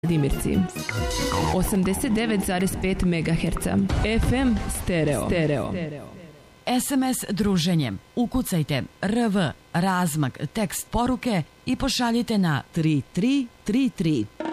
Dimirci 89,5 MHz FM stereo. SMS druženjem ukucajte RV razmak tekst poruke i pošaljite na 3333.